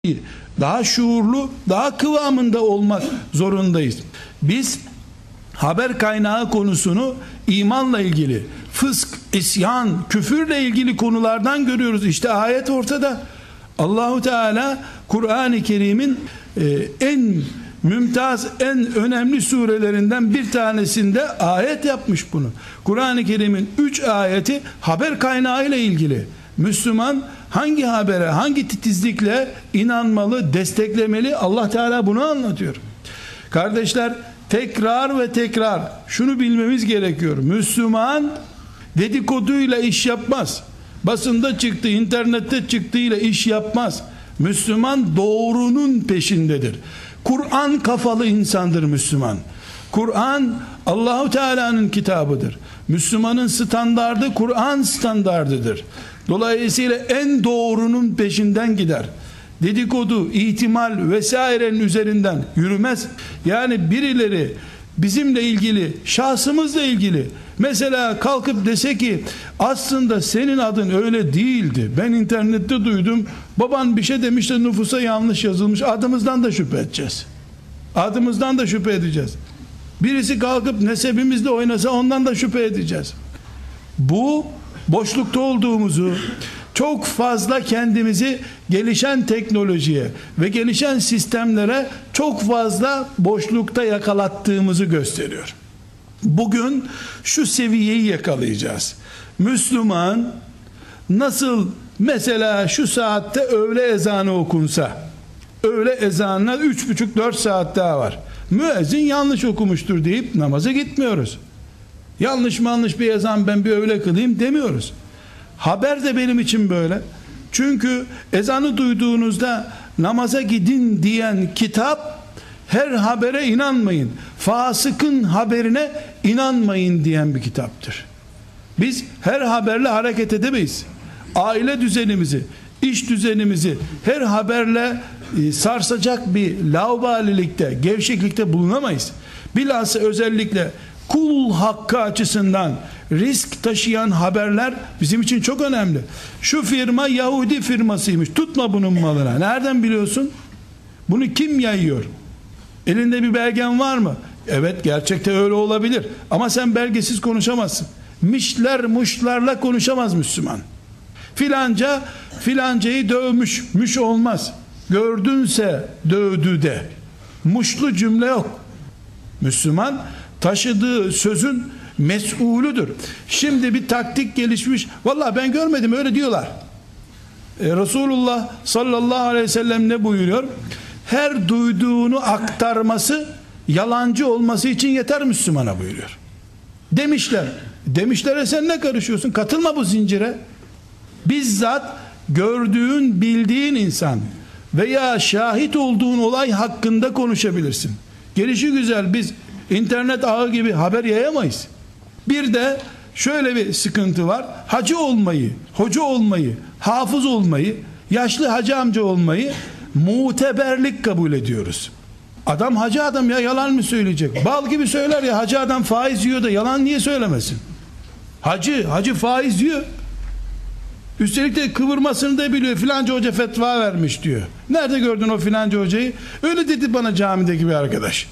daha şuurlu, daha kıvamında olmak zorundayız. Biz haber kaynağı konusunu imanla ilgili, fısk, isyan, küfürle ilgili konulardan görüyoruz. İşte ayet ortada. Allahu Teala Kur'an-ı Kerim'in en mümtaz, en önemli surelerinden bir tanesinde ayet yapmış bunu. Kur'an-ı Kerim'in 3 ayeti haber kaynağı ile ilgili. Müslüman hangi habere, hangi titizlikle inanmalı, desteklemeli? Allah Teala bunu anlatıyor. Kardeşler, tekrar ve tekrar şunu bilmemiz gerekiyor. Müslüman dedikoduyla iş yapmaz. Basında çıktı, internette çıktığıyla iş yapmaz. Müslüman doğrunun peşindedir. Kur'an kafalı insandır Müslüman. Kur'an Allahu Teala'nın kitabıdır. Müslümanın standardı Kur'an standardıdır. Dolayısıyla en doğrunun peşinden gider. Dedikodu, ihtimal vesairenin üzerinden yürümez. Yani birileri bizimle ilgili, şahsımızla ilgili mesela kalkıp dese ki aslında senin adın öyle değildi, ben internette duydum, baban bir şey demiş de nüfusa yanlış yazılmış, adımızdan da şüphe edeceğiz. Adımızdan da şüphe edeceğiz. Birisi kalkıp nesebimizle oynasa ondan da şüphe edeceğiz. Bu boşlukta olduğumuzu, çok fazla kendimizi gelişen teknolojiye ve gelişen sistemlere çok fazla boşlukta yakalattığımızı gösteriyor. Bugün şu seviyeyi yakalayacağız. Müslüman nasıl mesela şu saatte öğle ezanı okunsa, öğle ezanına 3,5-4 saat daha var. Müezzin yanlış okumuştur deyip namaza gitmiyoruz. Yanlış bir ezan, ben bir öğle kılayım demiyoruz. Haber de benim için böyle. Çünkü ezanı duyduğunuzda namaza gidin diyen kitap, her habere inanmayın, fasıkın haberine inanmayın diyen bir kitaptır. Biz her haberle hareket edemeyiz. Aile düzenimizi, iş düzenimizi her haberle sarsacak bir laubalilikte, gevşeklikte bulunamayız. Bilhassa özellikle kul hakkı açısından risk taşıyan haberler bizim için çok önemli. Şu firma Yahudi firmasıymış, tutma bunun malına. Nereden biliyorsun? Bunu kim yayıyor? Elinde bir belgen var mı? Evet, gerçekte öyle olabilir. Ama sen belgesiz konuşamazsın. Mişler muşlarla konuşamaz Müslüman. Filanca filancayı dövmüş. Müş olmaz. Gördünse dövdü de. Muşlu cümle yok. Müslüman taşıdığı sözün mesulüdür. Şimdi bir taktik gelişmiş. Vallahi ben görmedim, öyle diyorlar. Resulullah sallallahu aleyhi ve sellem ne buyuruyor? Her duyduğunu aktarması yalancı olması için yeter Müslümana buyuruyor. Demişler. Demişlere sen ne karışıyorsun? Katılma bu zincire. Bizzat gördüğün, bildiğin insan veya şahit olduğun olay hakkında konuşabilirsin. Gelişi güzel biz internet ağı gibi haber yayamayız. Bir de şöyle bir sıkıntı var. Hacı olmayı, hoca olmayı, hafız olmayı, yaşlı hacı amca olmayı muteberlik kabul ediyoruz. Adam hacı adam ya, yalan mı söyleyecek? Bal gibi söyler ya, hacı adam faiz yiyor da yalan niye söylemesin? Hacı faiz yiyor. Üstelik de kıvırmasını da biliyor. Filanca hoca fetva vermiş diyor. Nerede gördün o filanca hocayı? Öyle dedi bana camideki bir arkadaş.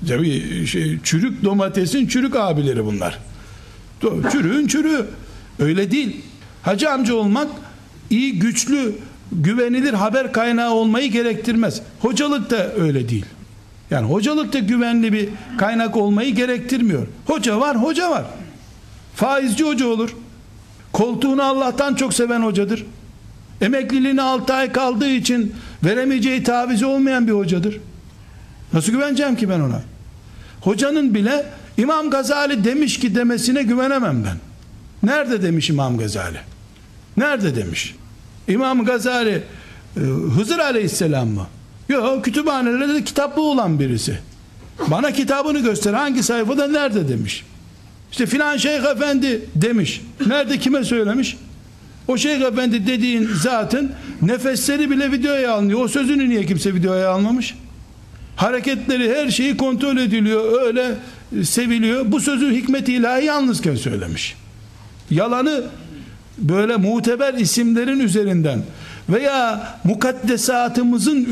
Çürük domatesin çürük abileri bunlar. Çürüğün çürüğü. Öyle değil. Hacı amca olmak iyi, güçlü, güvenilir haber kaynağı olmayı gerektirmez. Hocalık da öyle değil. Yani hocalık da güvenli bir kaynak olmayı gerektirmiyor. Hoca var. Faizci hoca olur. Koltuğunu Allah'tan çok seven hocadır. Emekliliğine 6 ay kaldığı için veremeyeceği tavizi olmayan bir hocadır. Nasıl güveneceğim ki ben ona? Hocanın bile İmam Gazali demiş ki demesine güvenemem ben. Nerede demiş İmam Gazali? Nerede demiş? İmam Gazali Hızır Aleyhisselam mı? Yok, kütüphanelerde de kitaplı olan birisi. Bana kitabını göster, hangi sayfada, nerede demiş. İşte filan şeyh efendi demiş. Nerede, kime söylemiş? O şeyh efendi dediğin zatın nefesleri bile videoya alınıyor. O sözünü niye kimse videoya almamış? Hareketleri, her şeyi kontrol ediliyor, öyle seviliyor. Bu sözü hikmet-i ilahi yalnızken söylemiş. Yalanı böyle muteber isimlerin üzerinden veya mukaddesatımızın